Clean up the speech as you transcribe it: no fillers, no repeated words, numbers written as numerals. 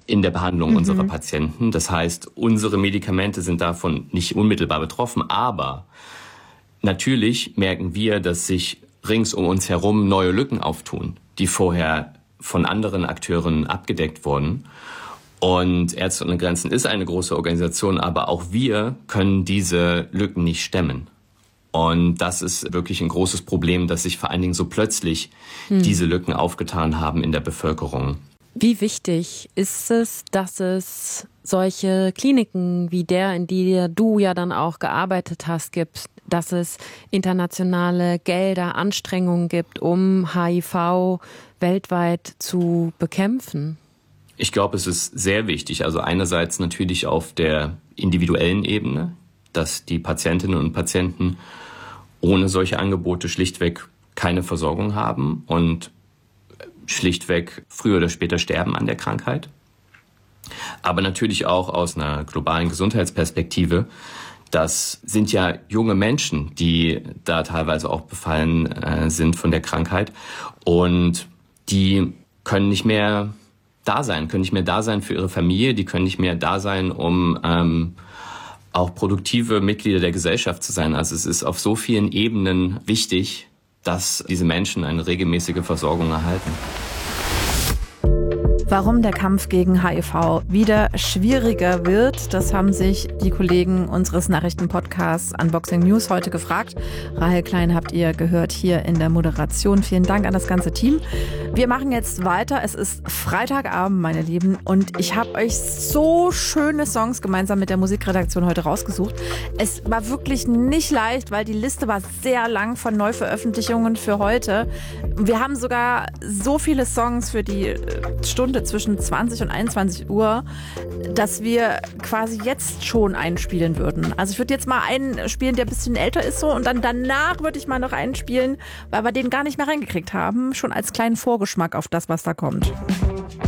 in der Behandlung unserer Patienten. Das heißt, unsere Medikamente sind davon nicht unmittelbar betroffen, aber natürlich merken wir, dass sich rings um uns herum neue Lücken auftun, die vorher von anderen Akteuren abgedeckt wurden. Und Ärzte ohne Grenzen ist eine große Organisation, aber auch wir können diese Lücken nicht stemmen. Und das ist wirklich ein großes Problem, dass sich vor allen Dingen so plötzlich diese Lücken aufgetan haben in der Bevölkerung. Wie wichtig ist es, dass es solche Kliniken wie der, in der du ja dann auch gearbeitet hast, gibt, dass es internationale Gelder, Anstrengungen gibt, um HIV weltweit zu bekämpfen? Ich glaube, es ist sehr wichtig. Also einerseits natürlich auf der individuellen Ebene, dass die Patientinnen und Patienten ohne solche Angebote schlichtweg keine Versorgung haben und schlichtweg früher oder später sterben an der Krankheit. Aber natürlich auch aus einer globalen Gesundheitsperspektive. Das sind ja junge Menschen, die da teilweise auch befallen sind von der Krankheit. Und die können nicht mehr da sein für ihre Familie, die können nicht mehr da sein, um auch produktive Mitglieder der Gesellschaft zu sein. Also es ist auf so vielen Ebenen wichtig, dass diese Menschen eine regelmäßige Versorgung erhalten. Warum der Kampf gegen HIV wieder schwieriger wird, das haben sich die Kollegen unseres Nachrichtenpodcasts Unboxing News heute gefragt. Rahel Klein habt ihr gehört hier in der Moderation. Vielen Dank an das ganze Team. Wir machen jetzt weiter. Es ist Freitagabend, meine Lieben, und ich habe euch so schöne Songs gemeinsam mit der Musikredaktion heute rausgesucht. Es war wirklich nicht leicht, weil die Liste war sehr lang von Neuveröffentlichungen für heute. Wir haben sogar so viele Songs für die Stunde zwischen 20 und 21 Uhr, dass wir quasi jetzt schon einspielen würden. Also ich würde jetzt mal einen spielen, der ein bisschen älter ist so, und dann danach würde ich mal noch einen spielen, weil wir den gar nicht mehr reingekriegt haben, schon als kleinen Vorgeschmack auf das, was da kommt.